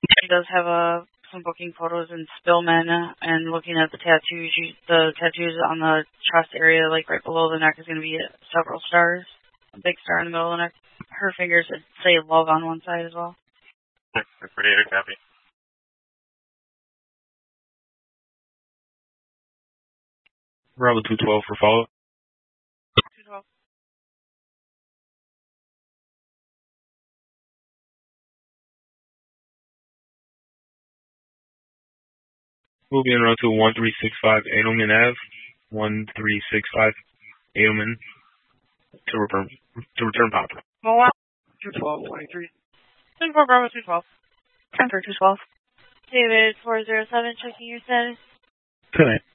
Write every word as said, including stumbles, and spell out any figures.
She does have a some booking photos in Spillman, and looking at the tattoos, you, the tattoos on the chest area, like right below the neck, is going to be several stars, a big star in the middle of the neck. Her fingers would say love on one side as well. Pretty good copy. Bravo two twelve for follow. two twelve. Moving en route to one three six five Edelman Ave, one three six five Edelman to return to return Papa. Well, two twelve twenty-three. ten four Bravo two twelve. ten four two twelve. David four zero seven, checking your status. Good night.